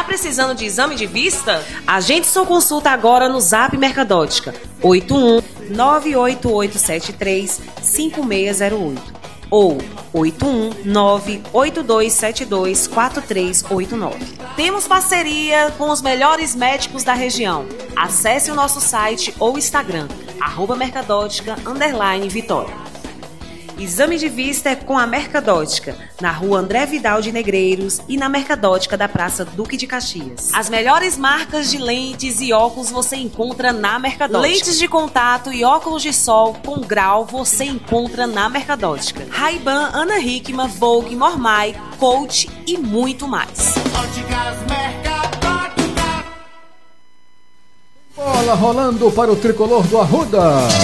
precisando de exame de vista? Agende sua consulta agora no Zap Mercadótica 81 98873 5608 ou 81 98272 4389. Temos parceria com os melhores médicos da região. Acesse o nosso site ou Instagram, @mercadótica_Vitória. Exame de vista é com a Mercadótica, na rua André Vidal de Negreiros e na Mercadótica da Praça Duque de Caxias. As melhores marcas de lentes e óculos você encontra na Mercadótica. Lentes de contato e óculos de sol com grau você encontra na Mercadótica. Ray-Ban, Ana Hickman, Vogue, Mormai, Coach e muito mais. Bola rolando para o tricolor do Arruda.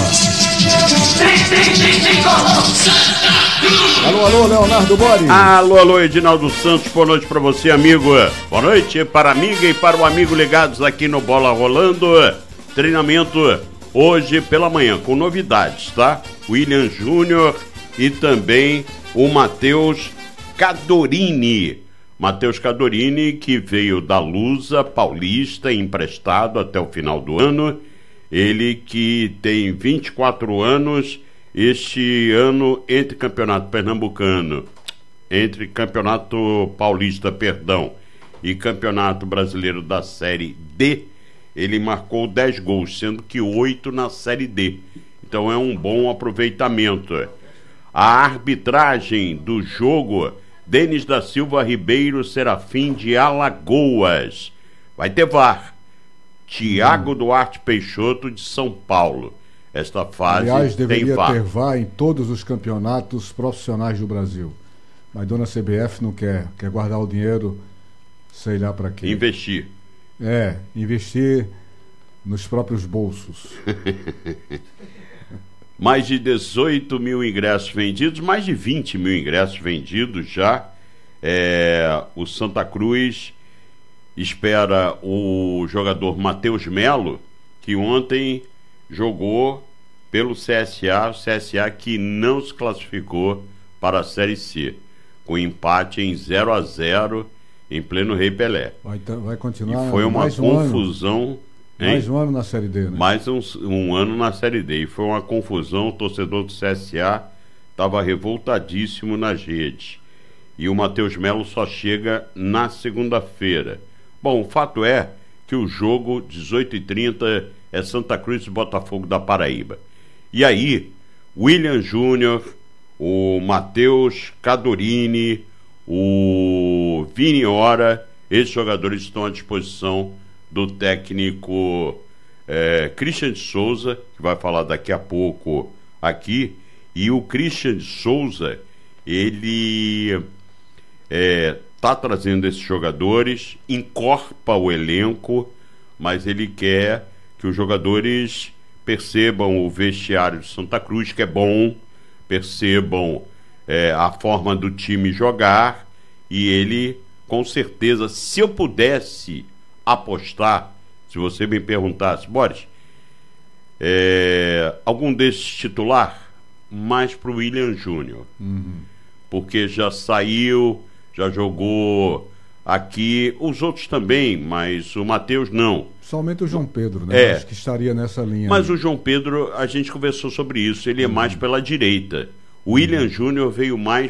Alô, Leonardo Bori. Alô, Edinaldo Santos, boa noite para você, amigo. Boa noite para a amiga e para o amigo ligados aqui no Bola Rolando. Treinamento hoje pela manhã, com novidades, tá? William Júnior e também o Matheus Cadorini. Matheus Cadorini, que veio da Lusa Paulista, emprestado até o final do ano. Ele que tem 24 anos, este ano entre Campeonato Paulista, e Campeonato Brasileiro da Série D, ele marcou 10 gols, sendo que 8 na Série D. Então é um bom aproveitamento. A arbitragem do jogo, Denis da Silva Ribeiro Serafim de Alagoas. Vai ter VAR. Tiago Duarte Peixoto de São Paulo. Esta fase aliás, tem VAR. Deveria ter VAR em todos os campeonatos profissionais do Brasil. Mas dona CBF não quer guardar o dinheiro, sei lá para quê. Investir. Investir nos próprios bolsos. Mais de 18 mil ingressos vendidos, mais de 20 mil ingressos vendidos já. O Santa Cruz espera o jogador Matheus Melo, que ontem jogou pelo CSA, o CSA que não se classificou para a Série C, com empate em 0-0 em pleno Rei Pelé. Vai continuar. E foi uma confusão. Mais um ano na Série D, né? Mais um ano na Série D. E foi uma confusão, o torcedor do CSA estava revoltadíssimo nas redes. E o Matheus Melo só chega na segunda-feira. Bom, o fato é que o jogo, 18h30, é Santa Cruz e Botafogo da Paraíba. E aí, William Júnior, o Matheus Cadorini, o Vini Ora, esses jogadores estão à disposição do técnico Christian de Souza, que vai falar daqui a pouco aqui. E o Christian de Souza, ele está trazendo esses jogadores, encorpa o elenco, mas ele quer que os jogadores percebam o vestiário de Santa Cruz, que é bom, percebam a forma do time jogar, e ele, com certeza, se eu pudesse apostar, se você me perguntasse, Boris, algum desses titular, mais pro William Júnior, porque já saiu, já jogou aqui, os outros também, mas o Matheus não. Somente o João Pedro, né? Acho que estaria nessa linha. Mas o João Pedro, a gente conversou sobre isso, ele é mais pela direita. O William Júnior veio mais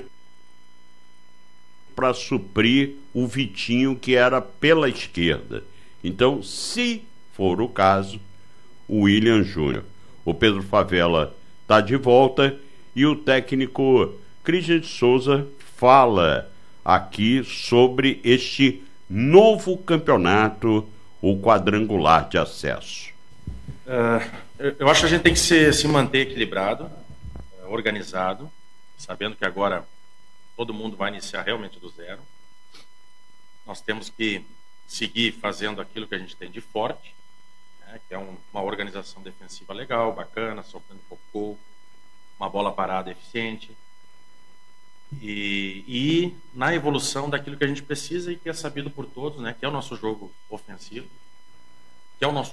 para suprir o Vitinho, que era pela esquerda. Então, se for o caso, o William Júnior. O Pedro Favela está de volta e o técnico Christian de Souza fala aqui sobre este novo campeonato, o quadrangular de acesso. Eu acho que a gente tem que se manter equilibrado, organizado, sabendo que agora todo mundo vai iniciar realmente do zero. Nós temos que seguir fazendo aquilo que a gente tem de forte, né, que é uma organização defensiva legal, bacana, sofrendo pouco gol, uma bola parada eficiente, e na evolução daquilo que a gente precisa e que é sabido por todos, né, que é o nosso jogo ofensivo, que é o nosso